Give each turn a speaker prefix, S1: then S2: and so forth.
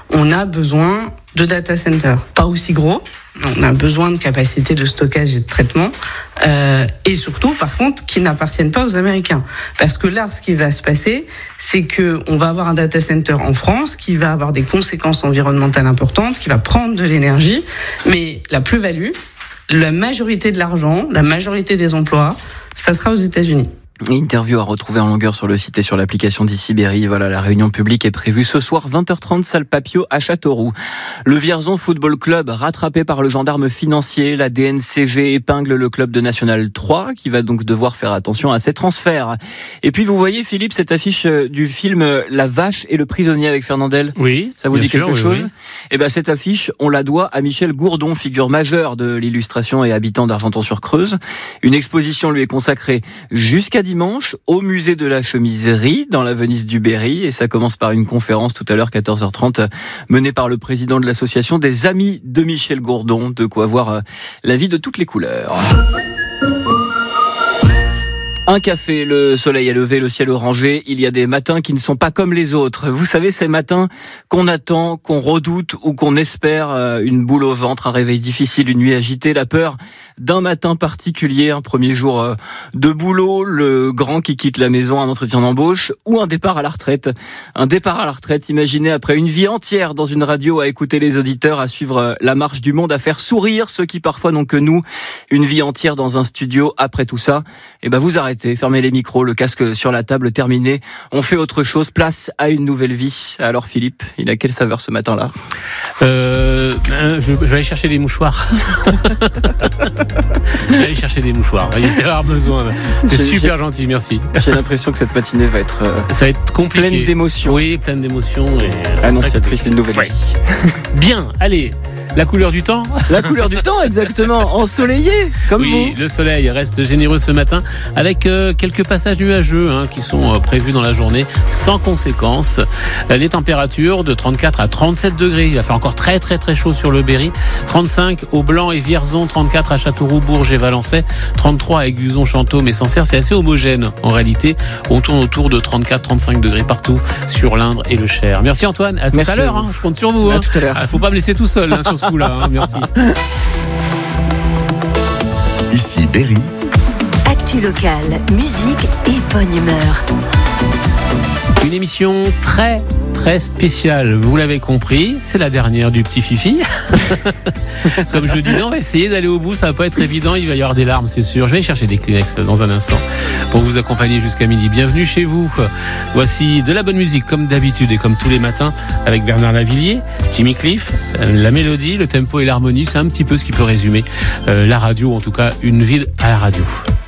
S1: on a besoin de data center. Pas aussi gros, on a besoin de capacité de stockage et de traitement, et surtout, par contre, qui n'appartiennent pas aux Américains. Parce que là, ce qui va se passer, c'est que on va avoir un data center en France qui va avoir des conséquences environnementales importantes, qui va prendre de l'énergie, mais la plus-value, la majorité de l'argent, la majorité des emplois, ça sera aux États-Unis.
S2: Interview à retrouver en longueur sur le site et sur l'application d'ici Berry. Voilà, la réunion publique est prévue ce soir 20h30 salle Papio à Châteauroux. Le Vierzon Football Club rattrapé par le gendarme financier, la DNCG épingle le club de National 3 qui va donc devoir faire attention à ses transferts. Et puis vous voyez Philippe cette affiche du film La Vache et le prisonnier avec Fernandel.
S3: Oui.
S2: Ça vous dit quelque chose?
S3: Oui.
S2: Eh ben cette affiche, on la doit à Michel Gourdon, figure majeure de l'illustration et habitant d'Argenton-sur-Creuse. Une exposition lui est consacrée jusqu'à dimanche au musée de la chemiserie dans la Venise du Berry, et ça commence par une conférence tout à l'heure 14h30 menée par le président de l'association des Amis de Michel Gourdon, de quoi voir la vie de toutes les couleurs. Un café, le soleil est levé, le ciel orangé, il y a des matins qui ne sont pas comme les autres. Vous savez, ces matins qu'on attend, qu'on redoute ou qu'on espère, une boule au ventre, un réveil difficile, une nuit agitée, la peur d'un matin particulier, un premier jour de boulot, le grand qui quitte la maison, un entretien d'embauche ou un départ à la retraite. Un départ à la retraite, imaginez après une vie entière dans une radio à écouter les auditeurs, à suivre la marche du monde, à faire sourire ceux qui parfois n'ont que nous, une vie entière dans un studio après tout ça, et ben vous arrêtez. Fermez les micros, le casque sur la table, terminé. On fait autre chose, place à une nouvelle vie. Alors Philippe, il a quelle saveur ce matin-là?
S3: Je vais aller chercher des mouchoirs. Je vais aller chercher des mouchoirs. Il va y avoir besoin. C'est super gentil, merci.
S2: J'ai l'impression que cette matinée va être,
S3: ça va être compliqué.
S2: Pleine d'émotions.
S3: Oui, pleine d'émotions. Et
S2: annonciatrice d'une nouvelle vie.
S3: Bien, allez. La couleur du temps.
S2: La couleur du temps, exactement. Ensoleillé, comme vous.
S3: Oui, le soleil reste généreux ce matin avec quelques passages nuageux qui sont prévus dans la journée sans conséquence. Les températures de 34 à 37 degrés. Il va faire encore très très très chaud sur le Berry. 35 au Blanc et Vierzon, 34 à Châteauroux, Bourges et Valençay, 33 à Aiguzon, Chantôme et Sancerre. C'est assez homogène en réalité. On tourne autour de 34-35 degrés partout sur l'Indre et le Cher. Merci Antoine. À tout à l'heure. Je compte sur vous.
S2: À tout à l'heure.
S3: Faut pas me laisser tout seul sur ce coup-là. Merci.
S4: Ici Berry.
S5: Actu locale, musique et bonne humeur.
S3: Une émission très très spéciale, vous l'avez compris, c'est la dernière du petit Fifi. Comme je le disais, on va essayer d'aller au bout, ça va pas être évident, il va y avoir des larmes, c'est sûr. Je vais aller chercher des Kleenex dans un instant pour vous accompagner jusqu'à midi. Bienvenue chez vous. Voici de la bonne musique comme d'habitude et comme tous les matins avec Bernard Lavillier, Jimmy Cliff, la mélodie, le tempo et l'harmonie, c'est un petit peu ce qui peut résumer la radio, en tout cas une ville à la radio.